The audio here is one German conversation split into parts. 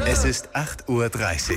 Es ist 8:30 Uhr.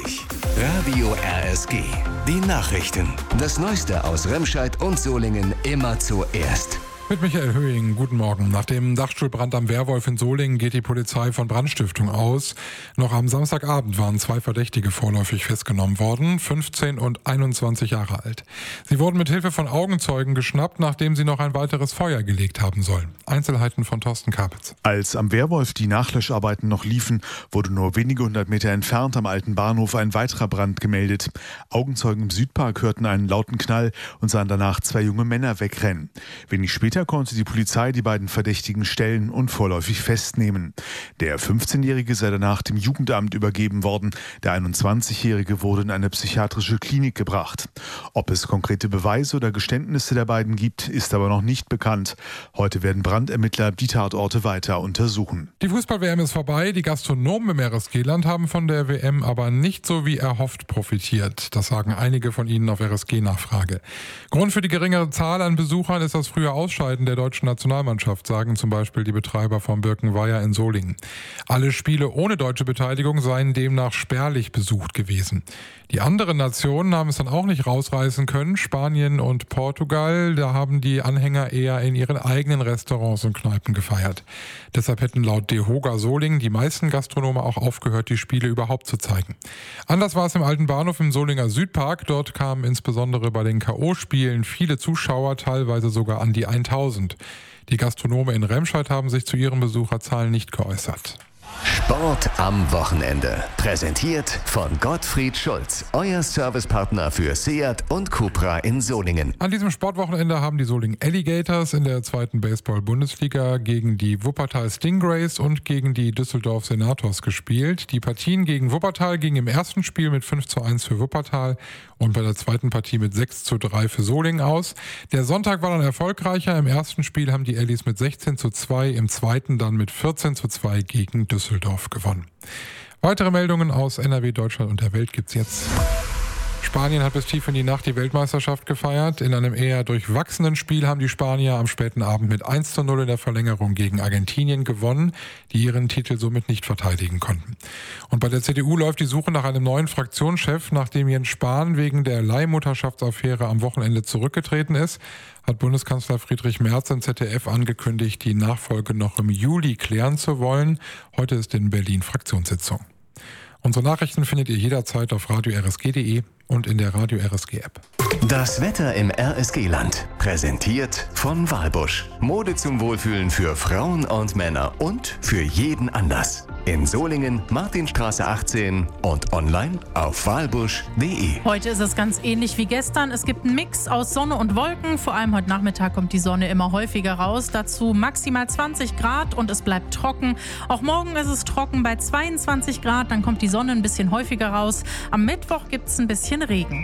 Radio RSG. Die Nachrichten. Das Neueste aus Remscheid und Solingen immer zuerst. Mit Michael Höhing, guten Morgen. Nach dem Dachstuhlbrand am Wehrwolf in Solingen geht die Polizei von Brandstiftung aus. Noch am Samstagabend waren 2 Verdächtige vorläufig festgenommen worden, 15 und 21 Jahre alt. Sie wurden mit Hilfe von Augenzeugen geschnappt, nachdem sie noch ein weiteres Feuer gelegt haben sollen. Einzelheiten von Thorsten Kapitz. Als am Wehrwolf die Nachlöscharbeiten noch liefen, wurde nur wenige 100 Meter entfernt am alten Bahnhof ein weiterer Brand gemeldet. Augenzeugen im Südpark hörten einen lauten Knall und sahen danach 2 junge Männer wegrennen. Wenig später konnte die Polizei die beiden Verdächtigen stellen und vorläufig festnehmen. Der 15-Jährige sei danach dem Jugendamt übergeben worden. Der 21-Jährige wurde in eine psychiatrische Klinik gebracht. Ob es konkrete Beweise oder Geständnisse der beiden gibt, ist aber noch nicht bekannt. Heute werden Brandermittler die Tatorte weiter untersuchen. Die Fußball-WM ist vorbei. Die Gastronomen im RSG-Land haben von der WM aber nicht so wie erhofft profitiert. Das sagen einige von ihnen auf RSG-Nachfrage. Grund für die geringere Zahl an Besuchern ist das frühe Ausscheiden der deutschen Nationalmannschaft, sagen zum Beispiel die Betreiber vom Birkenweiher in Solingen. Alle Spiele ohne deutsche Beteiligung seien demnach spärlich besucht gewesen. Die anderen Nationen haben es dann auch nicht rausreißen können. Spanien und Portugal, da haben die Anhänger eher in ihren eigenen Restaurants und Kneipen gefeiert. Deshalb hätten laut DEHOGA Solingen die meisten Gastronome auch aufgehört, die Spiele überhaupt zu zeigen. Anders war es im alten Bahnhof im Solinger Südpark. Dort kamen insbesondere bei den K.O.-Spielen viele Zuschauer, teilweise sogar an die 1000. Die Gastronome in Remscheid haben sich zu ihren Besucherzahlen nicht geäußert. Sport am Wochenende. Präsentiert von Gottfried Schulz, euer Servicepartner für Seat und Cupra in Solingen. An diesem Sportwochenende haben die Solingen Alligators in der 2. Baseball-Bundesliga gegen die Wuppertal Stingrays und gegen die Düsseldorf Senators gespielt. Die Partien gegen Wuppertal gingen im ersten Spiel mit 5:1 für Wuppertal und bei der zweiten Partie mit 6:3 für Solingen aus. Der Sonntag war dann erfolgreicher. Im ersten Spiel haben die Allies mit 16:2, im zweiten dann mit 14:2 gegen Düsseldorf gewonnen. Weitere Meldungen aus NRW, Deutschland und der Welt gibt's jetzt. Spanien hat bis tief in die Nacht die Weltmeisterschaft gefeiert. In einem eher durchwachsenen Spiel haben die Spanier am späten Abend mit 1:0 in der Verlängerung gegen Argentinien gewonnen, die ihren Titel somit nicht verteidigen konnten. Und bei der CDU läuft die Suche nach einem neuen Fraktionschef. Nachdem Jens Spahn wegen der Leihmutterschaftsaffäre am Wochenende zurückgetreten ist, hat Bundeskanzler Friedrich Merz im ZDF angekündigt, die Nachfolge noch im Juli klären zu wollen. Heute ist in Berlin Fraktionssitzung. Unsere Nachrichten findet ihr jederzeit auf radio-rsg.de und in der Radio RSG App. Das Wetter im RSG-Land. Präsentiert von Walbusch. Mode zum Wohlfühlen für Frauen und Männer und für jeden Anlass. In Solingen, Martinstraße 18 und online auf walbusch.de. Heute ist es ganz ähnlich wie gestern. Es gibt einen Mix aus Sonne und Wolken. Vor allem heute Nachmittag kommt die Sonne immer häufiger raus. Dazu maximal 20 Grad und es bleibt trocken. Auch morgen ist es trocken bei 22 Grad. Dann kommt die Sonne ein bisschen häufiger raus. Am Mittwoch gibt es ein bisschen Regen.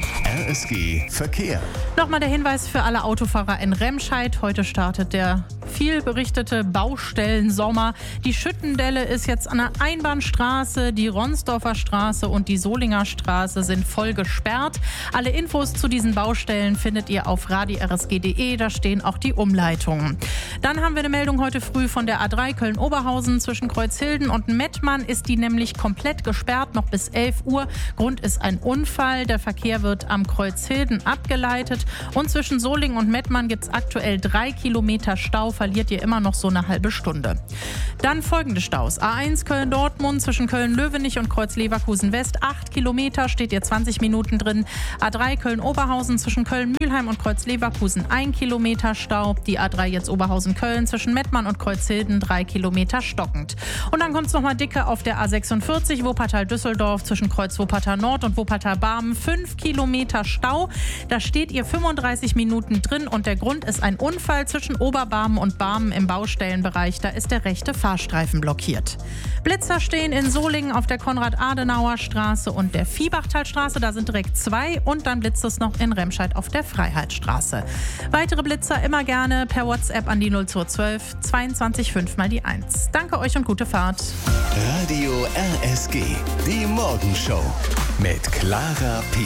RSG Verkehr. Nochmal der Hinweis für alle Autofahrer in Remscheid. Heute startet der viel berichtete Baustellensommer. Die Schüttendelle ist jetzt an der Einbahnstraße, die Ronsdorfer Straße und die Solinger Straße sind voll gesperrt. Alle Infos zu diesen Baustellen findet ihr auf radio-rsg.de, da stehen auch die Umleitungen. Dann haben wir eine Meldung heute früh von der A3 Köln-Oberhausen. Zwischen Kreuzhilden und Mettmann ist die nämlich komplett gesperrt, noch bis 11 Uhr. Grund ist ein Unfall. Der Verkehr wird am Kreuzhilden abgeleitet und zwischen Solingen und Mettmann gibt es aktuell 3 Kilometer Stau, verliert ihr immer noch so eine halbe Stunde. Dann folgende Staus. A1 Köln-Dortmund zwischen Köln-Löwenich und Kreuz-Leverkusen-West 8 Kilometer, steht ihr 20 Minuten drin. A3 Köln-Oberhausen zwischen Köln-Mülheim und Kreuz-Leverkusen 1 Kilometer Stau. Die A3 jetzt Oberhausen-Köln zwischen Mettmann und Kreuzhilden 3 Kilometer stockend. Und dann kommt es nochmal dicke auf der A46 Wuppertal-Düsseldorf zwischen Kreuz-Wuppertal-Nord und Wuppertal-Barmen 5 Kilometer Stau. Da steht ihr 35 Minuten drin und der Grund ist ein Unfall zwischen Oberbarmen und Barmen im Baustellenbereich. Da ist der rechte Fahrstreifen blockiert. Blitzer stehen in Solingen auf der Konrad-Adenauer-Straße und der Viehbachtalstraße. Da sind direkt 2 und dann blitzt es noch in Remscheid auf der Freiheitsstraße. Weitere Blitzer immer gerne per WhatsApp an die 0212 22 5 mal die 1. Danke euch und gute Fahrt. Radio RSG. Die Morgenshow mit Clara P.